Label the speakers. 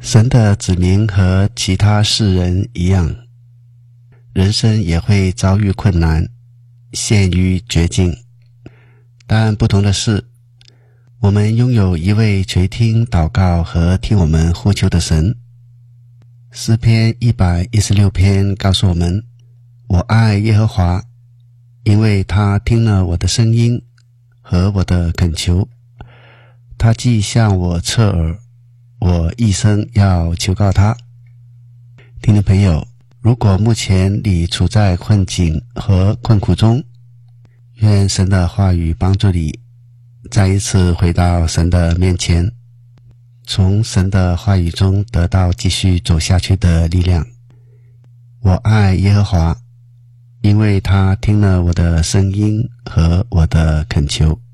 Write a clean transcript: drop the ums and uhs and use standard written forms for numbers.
Speaker 1: 神的子民和其他世人一样，人生也会遭遇困难，陷于绝境。但不同的是，我们拥有一位垂听祷告和听我们呼求的神。诗篇116篇告诉我们，我爱耶和华，因为他听了我的声音和我的恳求。他既向我侧耳，我一生要求告他。听众朋友，如果目前你处在困境和困苦中，愿神的话语帮助你再一次回到神的面前，从神的话语中得到继续走下去的力量。我爱耶和华，因为他听了我的声音和我的恳求。